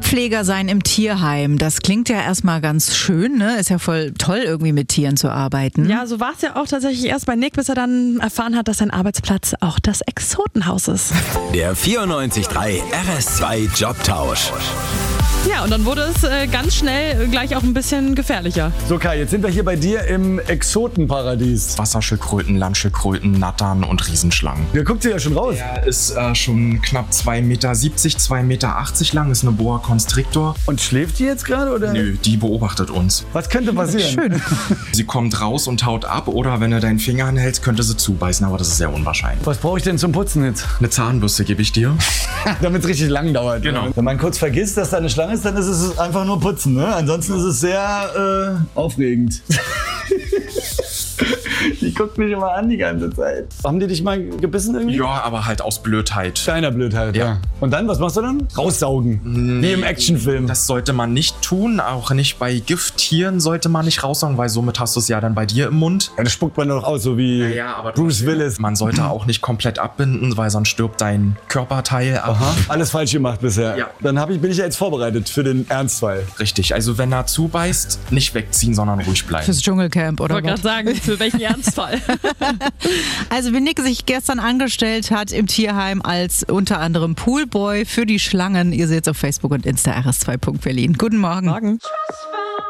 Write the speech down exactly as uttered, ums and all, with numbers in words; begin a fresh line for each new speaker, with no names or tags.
Tierpfleger sein im Tierheim, das klingt ja erstmal ganz schön, ne? Ist ja voll toll, irgendwie mit Tieren zu arbeiten.
Ja, so war es ja auch tatsächlich erst bei Nick, bis er dann erfahren hat, dass sein Arbeitsplatz auch das Exotenhaus ist.
Der vierundneunzig Komma drei R S zwei Jobtausch.
Ja, und dann wurde es äh, ganz schnell gleich auch ein bisschen gefährlicher.
So Kai, jetzt sind wir hier bei dir im Exotenparadies.
Wasserschildkröten, Landschildkröten, Nattern und Riesenschlangen.
Der guckt sie ja schon raus.
Er ist äh, schon knapp zwei Meter siebzig, zwei Meter achtzig lang, ist eine Boa Constrictor.
Und schläft die jetzt gerade, oder?
Nö, die beobachtet uns.
Was könnte passieren?
Schön.
Sie kommt raus und haut ab oder wenn du deinen Finger anhältst, könnte sie zubeißen, aber das ist sehr unwahrscheinlich.
Was brauche ich denn zum Putzen jetzt?
Eine Zahnbürste gebe ich dir.
Damit es richtig lang dauert.
Genau.
Wenn man kurz vergisst, dass da eine Schlange ist, dann ist es einfach nur putzen. Ne? Ansonsten ist es sehr äh, aufregend. Die guckt mich immer an die ganze Zeit. Haben die dich mal gebissen irgendwie?
Ja, aber halt aus Blödheit.
Kleiner Blödheit, ja.
Ja.
Und dann, was machst du dann? Raussaugen. Wie im Actionfilm.
Das sollte man nicht tun, auch nicht bei Gifttieren sollte man nicht raussaugen, weil somit hast du es ja dann bei dir im Mund.
Ja, das spuckt man doch aus, so wie
Ja, aber
Bruce Willis.
Man sollte auch nicht komplett abbinden, weil sonst stirbt dein Körperteil ab.
Aha, alles falsch gemacht bisher.
Ja.
Dann hab ich, bin ich ja jetzt vorbereitet für den Ernstfall.
Richtig, also wenn er zubeißt, nicht wegziehen, sondern ruhig bleiben.
Fürs Dschungelcamp
Ich
oder
wollte
was?
gerade sagen, für welchen Ernstfall?
Also wie Nick sich gestern angestellt hat im Tierheim als unter anderem Poolboy für die Schlangen. Ihr seht es auf Facebook und Insta R S zwei Punkt Berlin. Guten Morgen.
Morgen.
Trust